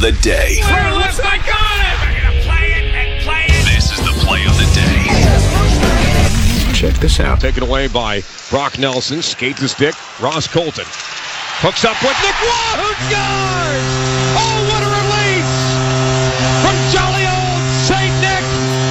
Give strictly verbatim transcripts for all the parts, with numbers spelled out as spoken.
the day. Left, I got it! I'm going to play it and play it. This is the play of the day. Check this out. Taken away by Brock Nelson. Skates the stick. Ross Colton hooks up with Nick Waugh, who scores! Oh, what a release from jolly old Saint Nick.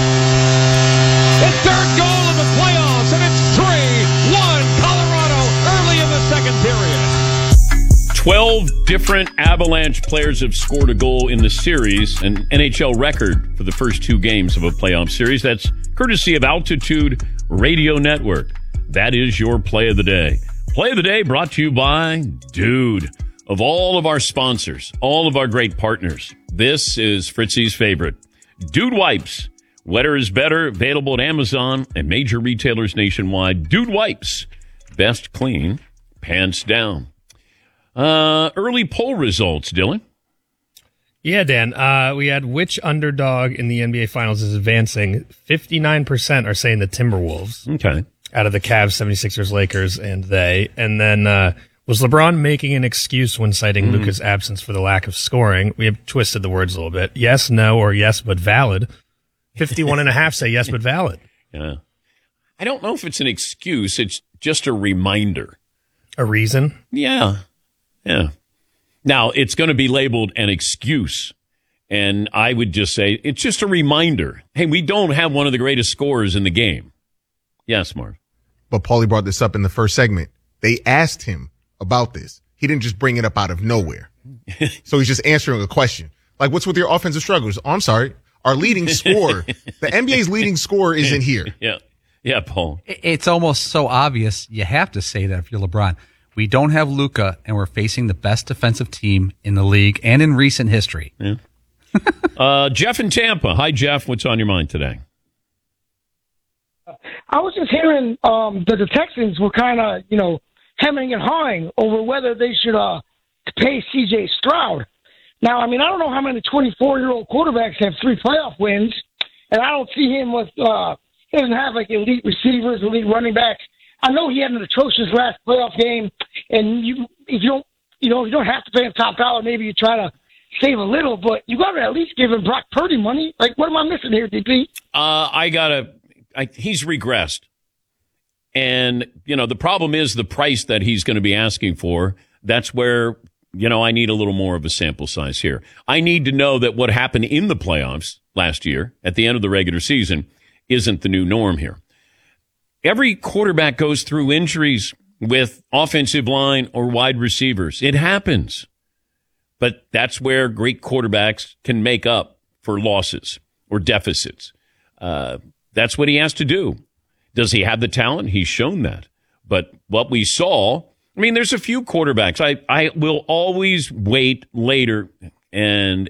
His third goal in the playoffs, and it's three one Colorado early in the second period. twelve different Avalanche players have scored a goal in the series, an N H L record for the first two games of a playoff series. That's courtesy of Altitude Radio Network. That is your play of the day. Play of the day brought to you by Dude. Of all of our sponsors, all of our great partners, this is Fritzy's favorite. Dude Wipes. Wetter is better. Available at Amazon and major retailers nationwide. Dude Wipes. Best clean, pants down. Uh, early poll results, Dylan. Yeah, Dan. Uh, we had which underdog in the N B A Finals is advancing? fifty-nine percent are saying the Timberwolves. Okay. Out of the Cavs, seventy-sixers, Lakers, and they. And then uh, was LeBron making an excuse when citing mm. Luka's absence for the lack of scoring? We have twisted the words a little bit. Yes, no, or yes, but valid. fifty-one and a half say yes, but valid. Yeah. I don't know if it's an excuse. It's just a reminder. A reason? Yeah. Yeah. Now, it's going to be labeled an excuse. And I would just say it's just a reminder. Hey, we don't have one of the greatest scorers in the game. Yes, Mark. But Paulie brought this up in the first segment. They asked him about this. He didn't just bring it up out of nowhere. So he's just answering a question. Like, what's with your offensive struggles? Oh, I'm sorry. Our leading scorer, the N B A's leading scorer isn't here. Yeah. Yeah, Paul. It's almost so obvious you have to say that if you're LeBron. We don't have Luka, and we're facing the best defensive team in the league and in recent history. Yeah. uh, Jeff in Tampa. Hi, Jeff. What's on your mind today? I was just hearing um, that the Texans were kind of, you know, hemming and hawing over whether they should uh, pay C J Stroud. Now, I mean, I don't know how many twenty-four-year-old quarterbacks have three playoff wins, and I don't see him with uh, – he doesn't have, like, elite receivers, elite running backs. I know he had an atrocious last playoff game, and you if you don't, you know, you don't have to pay him top dollar. Maybe you try to save a little, but you got to at least give him Brock Purdy money. Like, what am I missing here, D P? Uh, I got to – he's regressed. And, you know, the problem is the price that he's going to be asking for. That's where, you know, I need a little more of a sample size here. I need to know that what happened in the playoffs last year at the end of the regular season isn't the new norm here. Every quarterback goes through injuries with offensive line or wide receivers. It happens. But that's where great quarterbacks can make up for losses or deficits. Uh, that's what he has to do. Does he have the talent? He's shown that. But what we saw, I mean, there's a few quarterbacks. I, I will always wait later. And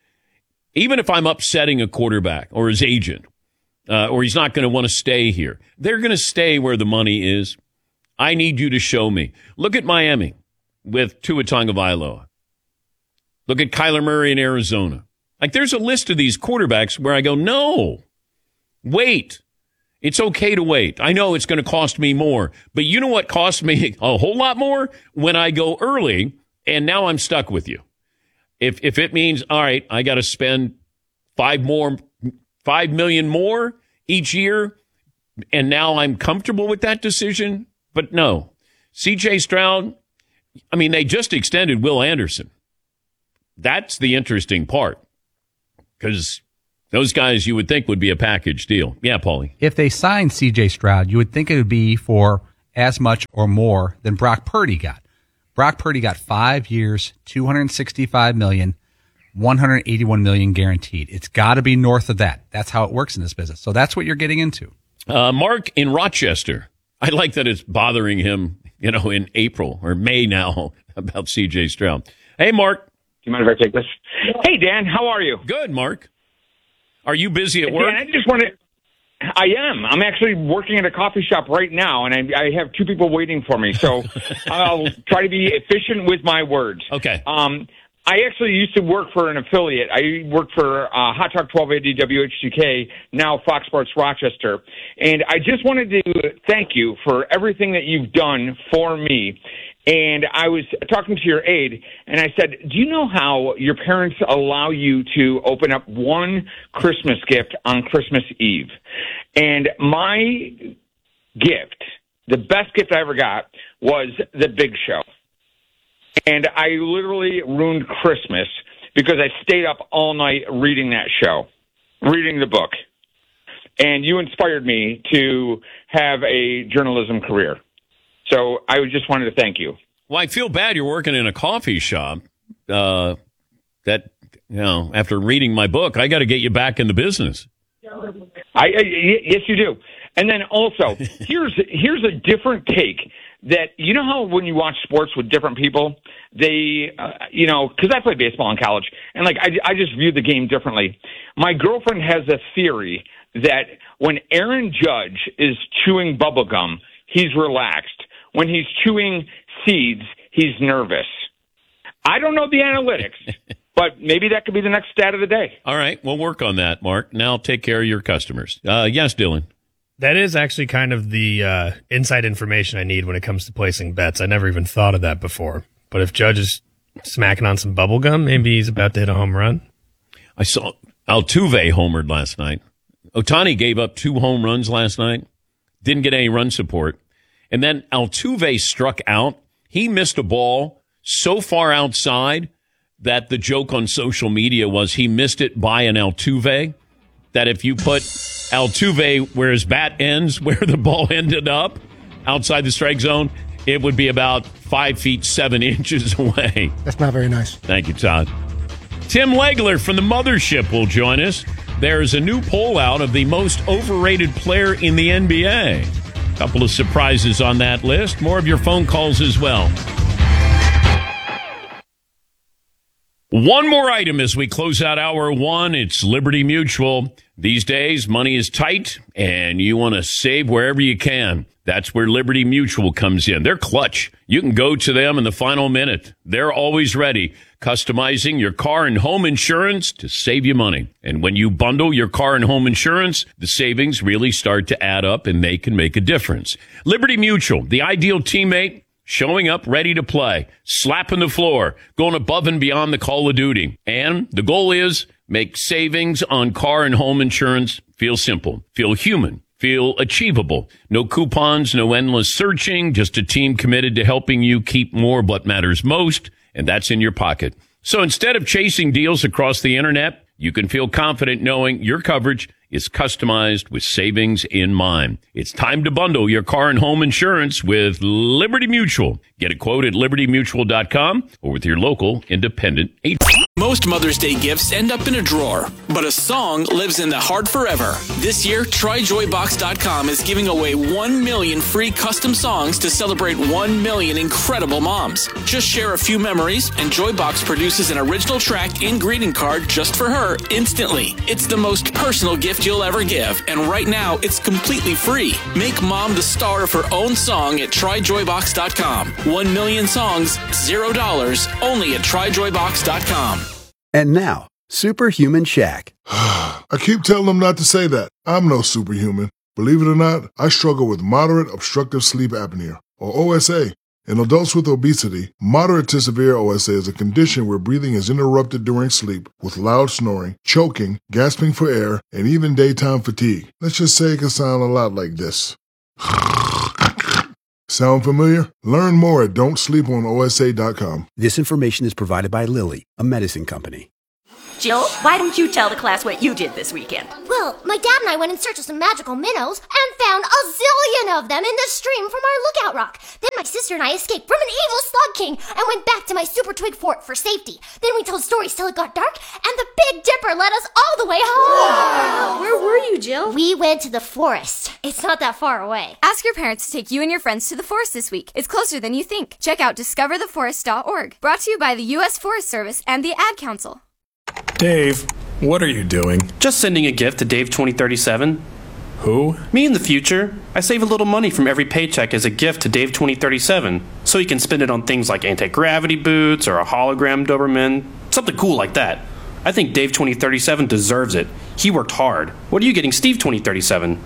even if I'm upsetting a quarterback or his agent, Uh, or he's not going to want to stay here. They're going to stay where the money is. I need you to show me. Look at Miami with Tua Tagovailoa. Look at Kyler Murray in Arizona. Like, there's a list of these quarterbacks where I go, no, wait. It's okay to wait. I know it's going to cost me more. But you know what costs me a whole lot more? When I go early, and now I'm stuck with you. If if it means, all right, I got to spend five more Five million more each year, and now I'm comfortable with that decision. But no, C J Stroud, I mean, they just extended Will Anderson. That's the interesting part, because those guys you would think would be a package deal. Yeah, Paulie. If they signed C J Stroud, you would think it would be for as much or more than Brock Purdy got. Brock Purdy got five years, two hundred sixty-five million dollars. one hundred eighty-one million dollars guaranteed. It's got to be north of that. That's how it works in this business. So that's what you're getting into. Uh, Mark in Rochester. I like that it's bothering him, you know, in April or May now about C J Stroud. Hey, Mark. Do you mind if I take this? Hey, Dan. How are you? Good, Mark. Are you busy at work? Dan, I just want to. I am. I'm actually working at a coffee shop right now, and I, I have two people waiting for me. So I'll try to be efficient with my words. Okay. Um. I actually used to work for an affiliate. I worked for uh, Hot Talk twelve eighty W H G K, now Fox Sports Rochester. And I just wanted to thank you for everything that you've done for me. And I was talking to your aide, and I said, do you know how your parents allow you to open up one Christmas gift on Christmas Eve? And my gift, the best gift I ever got, was The Big Show. And I literally ruined Christmas because I stayed up all night reading that show, reading the book. And you inspired me to have a journalism career. So I just wanted to thank you. Well, I feel bad you're working in a coffee shop. Uh, that, you know, after reading my book, I got to get you back in the business. I, I yes, you do. And then also, here's here's a different take. That, you know how when you watch sports with different people, they, uh, you know, because I played baseball in college, and like I, I just view the game differently. My girlfriend has a theory that when Aaron Judge is chewing bubble gum, he's relaxed. When he's chewing seeds, he's nervous. I don't know the analytics, but maybe that could be the next stat of the day. All right, we'll work on that, Mark. Now take care of your customers. Uh, yes, Dylan. That is actually kind of the uh, inside information I need when it comes to placing bets. I never even thought of that before. But if Judge is smacking on some bubble gum, maybe he's about to hit a home run. I saw Altuve homered last night. Ohtani gave up two home runs last night. Didn't get any run support. And then Altuve struck out. He missed a ball so far outside that the joke on social media was he missed it by an Altuve. That if you put Altuve where his bat ends, where the ball ended up, outside the strike zone, it would be about five feet, seven inches away. That's not very nice. Thank you, Todd. Tim Legler from the Mothership will join us. There's a new poll out of the most overrated player in the N B A. A couple of surprises on that list. More of your phone calls as well. One more item as we close out hour one. It's Liberty Mutual. These days, money is tight, and you want to save wherever you can. That's where Liberty Mutual comes in. They're clutch. You can go to them in the final minute. They're always ready, customizing your car and home insurance to save you money. And when you bundle your car and home insurance, the savings really start to add up, and they can make a difference. Liberty Mutual, the ideal teammate, showing up ready to play, slapping the floor, going above and beyond the call of duty. And the goal is make savings on car and home insurance feel simple, feel human, feel achievable. No coupons, no endless searching, just a team committed to helping you keep more of what matters most, and that's in your pocket. So instead of chasing deals across the internet, you can feel confident knowing your coverage is customized with savings in mind. It's time to bundle your car and home insurance with Liberty Mutual. Get a quote at liberty mutual dot com or with your local independent agent. Most Mother's Day gifts end up in a drawer, but a song lives in the heart forever. This year, try joy box dot com is giving away one million free custom songs to celebrate one million incredible moms. Just share a few memories, and Joybox produces an original track and greeting card just for her instantly. It's the most personal gift you'll ever give, and right now, it's completely free. Make mom the star of her own song at try joy box dot com. One million songs, zero dollars, only at try joy box dot com. And now, Superhuman Shaq. I keep telling them not to say that. I'm no superhuman. Believe it or not, I struggle with moderate obstructive sleep apnea, or O S A. In adults with obesity, moderate to severe O S A is a condition where breathing is interrupted during sleep with loud snoring, choking, gasping for air, and even daytime fatigue. Let's just say it can sound a lot like this. Sound familiar? Learn more at don't sleep on O S A dot com. This information is provided by Lilly, a medicine company. Jill, why don't you tell the class what you did this weekend? Well, my dad and I went in search of some magical minnows and found a zillion of them in the stream from our lookout rock. Then my sister and I escaped from an evil slug king and went back to my super twig fort for safety. Then we told stories till it got dark, and the Big Dipper led us all the way home. Wow. Where were you, Jill? We went to the forest. It's not that far away. Ask your parents to take you and your friends to the forest this week. It's closer than you think. Check out discover the forest dot org. Brought to you by the U S Forest Service and the Ad Council. Dave, what are you doing? Just sending a gift to Dave twenty thirty-seven. Who? Me in the future. I save a little money from every paycheck as a gift to Dave twenty thirty-seven, so he can spend it on things like anti-gravity boots or a hologram Doberman, something cool like that. I think Dave twenty thirty-seven deserves it. He worked hard. What are you getting Steve twenty thirty-seven?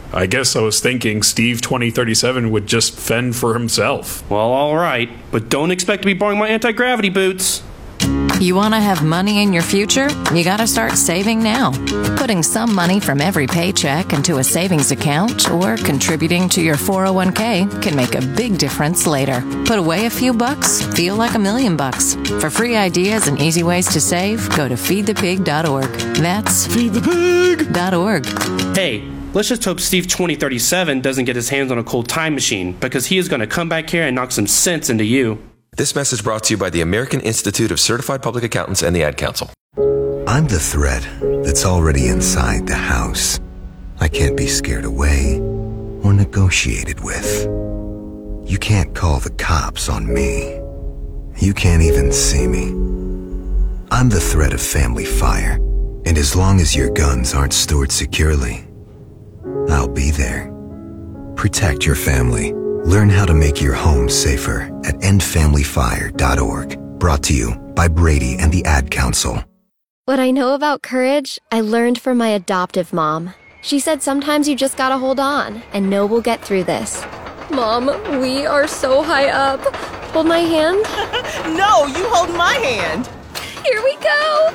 I guess I was thinking Steve twenty thirty-seven would just fend for himself. Well, all right, but don't expect to be borrowing my anti-gravity boots. You want to have money in your future? You got to start saving now. Putting some money from every paycheck into a savings account or contributing to your four oh one k can make a big difference later. Put away a few bucks, feel like a million bucks. For free ideas and easy ways to save, go to feed the pig dot org. That's feed the pig dot org. Hey, let's just hope Steve twenty thirty-seven doesn't get his hands on a cold time machine, because he is going to come back here and knock some sense into you. This message brought to you by the American Institute of Certified Public Accountants and the Ad Council. I'm the threat that's already inside the house. I can't be scared away or negotiated with. You can't call the cops on me. You can't even see me. I'm the threat of family fire, and as long as your guns aren't stored securely, I'll be there. Protect your family. Learn how to make your home safer at end family fire dot org. Brought to you by Brady and the Ad Council. What I know about courage, I learned from my adoptive mom. She said sometimes you just gotta hold on and know we'll get through this. Mom, we are so high up. Hold my hand. No, you hold my hand. Here we go.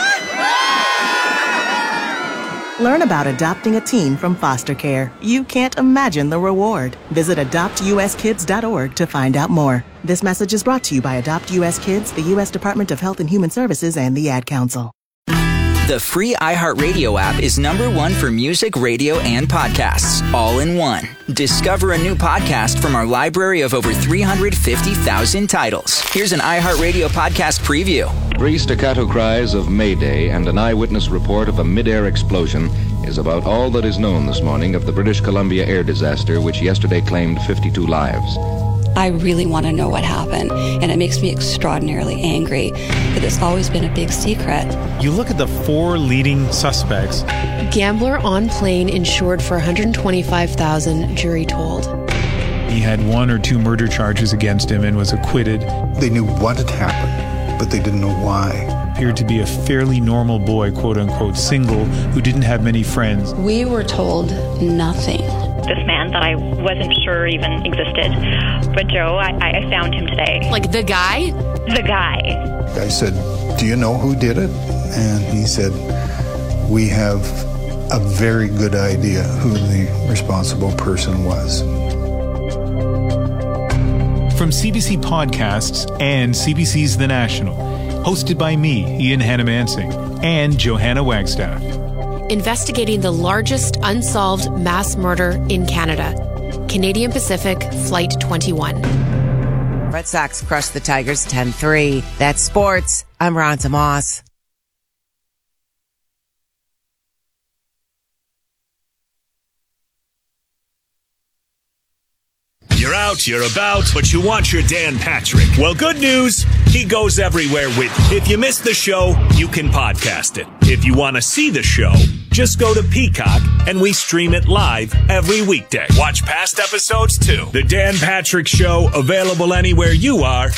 Learn about adopting a teen from foster care. You can't imagine the reward. Visit adopt u s kids dot org to find out more. This message is brought to you by Adopt U S Kids, the U S Department of Health and Human Services, and the Ad Council. The free iHeartRadio app is number one for music, radio, and podcasts, all in one. Discover a new podcast from our library of over three hundred fifty thousand titles. Here's an iHeartRadio podcast preview. Three staccato cries of Mayday and an eyewitness report of a mid-air explosion is about all that is known this morning of the British Columbia air disaster, which yesterday claimed fifty-two lives. I really want to know what happened, and it makes me extraordinarily angry that it's always been a big secret. You look at the four leading suspects. Gambler on plane insured for one hundred twenty-five thousand dollars, jury told. He had one or two murder charges against him and was acquitted. They knew what had happened, but they didn't know why. Appeared to be a fairly normal boy, quote unquote, single, who didn't have many friends. We were told nothing. This man that I wasn't sure even existed. But Joe, I, I found him today. Like the guy? The guy. I said, do you know who did it? And he said, we have a very good idea who the responsible person was. From C B C Podcasts and C B C's The National, hosted by me, Ian Hannamansing, and Johanna Wagstaff. Investigating the largest unsolved mass murder in Canada. Canadian Pacific Flight twenty-one. Red Sox crushed the Tigers ten three. That's sports. I'm Ronza Moss. You're out, you're about, but you want your Dan Patrick. Well, good news, he goes everywhere with you. If you missed the show, you can podcast it. If you want to see the show, just go to Peacock and we stream it live every weekday. Watch past episodes too. The Dan Patrick Show, available anywhere you are